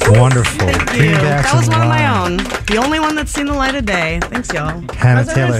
Wonderful. Thank you. That was one of my own. The only one that's seen the light of day. Thanks, y'all. Hannah Taylor.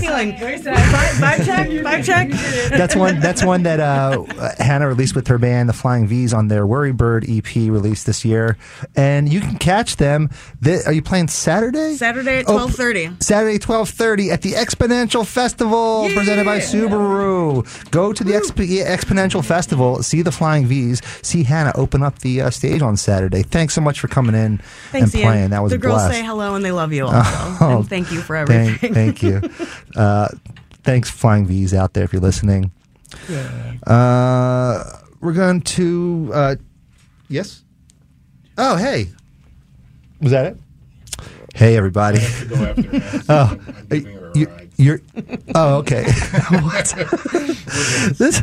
Vibe check. That's one that Hannah released with her band, the Flying V's, on their Worry Bird EP released this year. And you can catch them. Are you playing Saturday? Saturday at 12:30. Saturday 12:30 at the Exponential Festival, presented by Subaru. Go to the Exponential Festival, see the Flying V's, see Hannah open up the stage on Saturday. Thanks so much for coming in and playing. Ian. That was the a girls blast. say hello and they love you also. And thank you for everything. Thank you. Thanks, Flying V's out there if you're listening. Yeah. We're going to yes. Oh, hey. Was that it? Hey, everybody. I have to go after her. Oh, I'm giving her a ride. you're. Oh, okay. This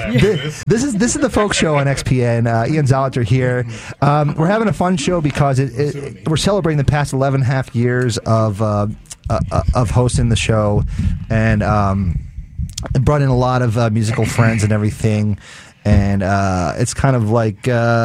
is the folk show on XPN. Ian Zollitter here. We're having a fun show because we're celebrating the past 11 and a half years of hosting the show, and it brought in a lot of musical friends and everything. And it's kind of like,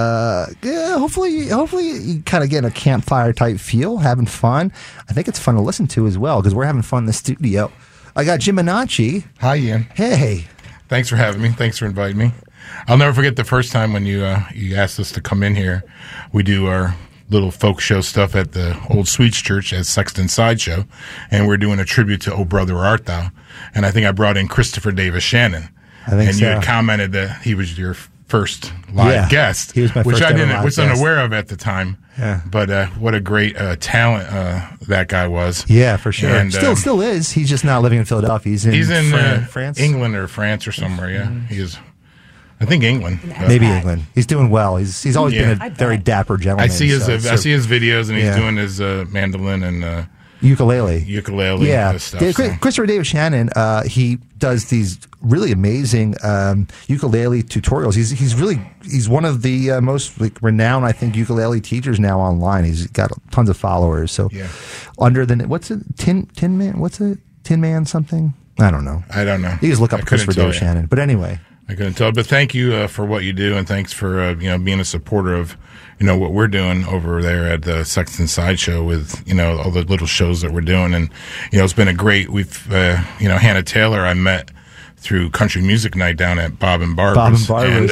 hopefully you kind of get a campfire type feel, having fun. I think it's fun to listen to as well because we're having fun in the studio. I got Jim Minacci. Hi, Ian. Hey. Thanks for having me. Thanks for inviting me. I'll never forget the first time when you asked us to come in here. We do our little folk show stuff at the Old Sweets Church as Sexton Sideshow, and we're doing a tribute to Oh Brother Art Thou. And I think I brought in Christopher Davis Shannon. And you had commented that he was your first live guest, he was my which first I was unaware of at the time. Yeah. But what a great talent that guy was. Yeah, for sure. And, still is. He's just not living in Philadelphia. He's in France, England or France or somewhere. Yeah, he is. I think England. Maybe England. He's doing well. He's always been a very dapper gentleman. I see his videos, and he's doing his mandolin and ukulele stuff. Christopher Davis Shannon, he does these really amazing ukulele tutorials. He's one of the most renowned, I think, ukulele teachers now online. He's got tons of followers. So under the Tin Man? What's it? Tin Man something? I don't know. You just look up Christopher Davis Shannon. But anyway, I couldn't tell. But thank you for what you do, and thanks for being a supporter of what we're doing over there at the Sexton Sideshow with all the little shows that we're doing. And it's been a great. Hannah Taylor I met through Country Music Night down at Bob and Barbara's.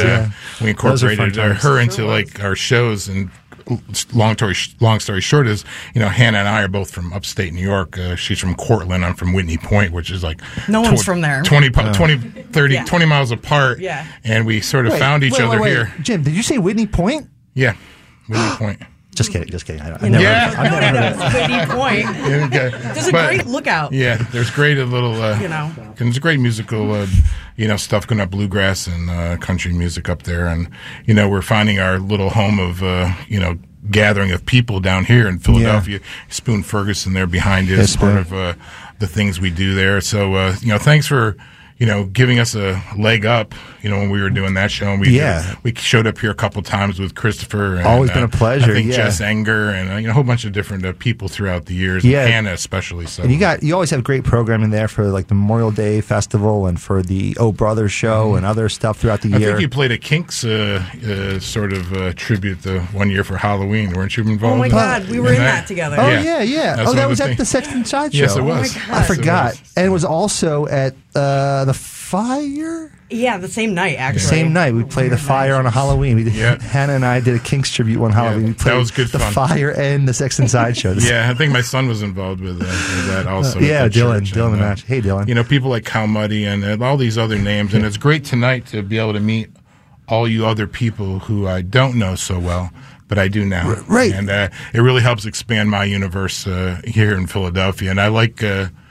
We incorporated her into our shows. And long story short is, Hannah and I are both from upstate New York. She's from Cortland. I'm from Whitney Point, which is one's from there. 20 miles apart. Yeah. And we sort of found each other here. Jim, did you say Whitney Point? Yeah. Whitney Point. Just kidding. I've never heard of Whitney Point. There's a great lookout. Yeah, there's great there's great musical, stuff going up, bluegrass and country music up there, and we're finding our little home of gathering of people down here in Philadelphia. Spoon Ferguson there behind you is part of the things we do there. So thanks for giving us a leg up, when we were doing that show. And we showed up here a couple times with Christopher. And, always been a pleasure. I think Jess Enger and a whole bunch of different people throughout the years. Yeah. And Hannah especially. So. And you always have great programming there for the Memorial Day Festival and for the Oh Brothers show and other stuff throughout the year. I think you played a Kinks sort of tribute the one year for Halloween. Weren't you involved? Oh my God, we were in that together. Oh yeah. That was at the Sexton Sideshow. Yes, it was. Oh my God. I forgot. And it was also at the Fire? Yeah, the same night, actually. The same night. We played the Fire on a Halloween. Hannah and I did a Kinks tribute one Halloween. We played that was good the fun. Fire and the Sexton Sideshow. I think my son was involved with that also. Dylan Minacci. Hey, Dylan. People like Cal Muddy and all these other names. And it's great tonight to be able to meet all you other people who I don't know so well, but I do now. Right. And it really helps expand my universe here in Philadelphia. And I like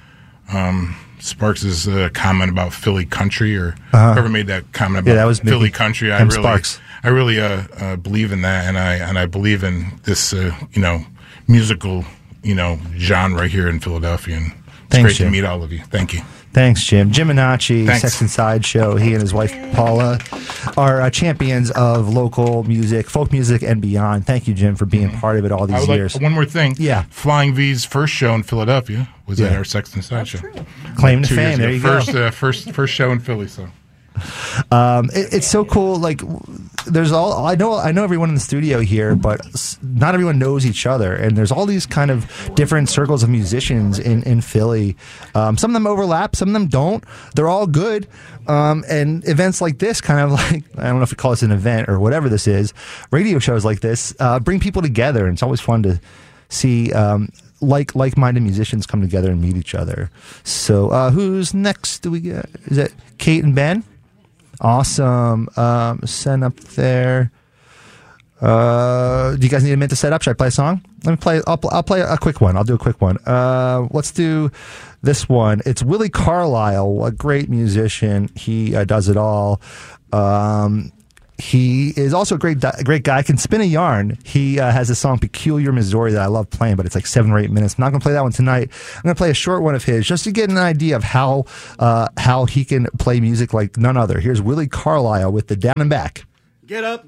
Sparks' comment about Philly country, or whoever made that comment about that was Philly country. I really believe in that, and I believe in this musical genre here in Philadelphia. And it's great to meet all of you. Thank you. Thanks, Jim. Jim Minacci, Sexton Sideshow. He and his wife Paula are champions of local music, folk music, and beyond. Thank you, Jim, for being part of it all these years. One more thing. Yeah. Flying V's first show in Philadelphia was at our Sexton Sideshow. Claim to fame. There you go. First show in Philly. So It's so cool. Like, there's all I know everyone in the studio here, but not everyone knows each other. And there's all these kind of different circles of musicians in Philly. Some of them overlap, some of them don't. They're all good. And events like this, kind of like, I don't know if we call this an event or whatever this is, radio shows like this, bring people together. And it's always fun to see like-minded musicians come together and meet each other. So who's next? Do we get? Is it Kate and Ben? Awesome. Send up there. Do you guys need a minute to set up? Should I play a song? Let me play. I'll play a quick one. I'll do a quick one. Let's do this one. It's Willie Carlisle, a great musician. He does it all. He is also a great guy. Can spin a yarn. He has a song "Peculiar Missouri" that I love playing, but it's like 7 or 8 minutes. I'm not going to play that one tonight. I'm going to play a short one of his just to get an idea of how he can play music like none other. Here's Willie Carlisle with the Down and Back. Get up,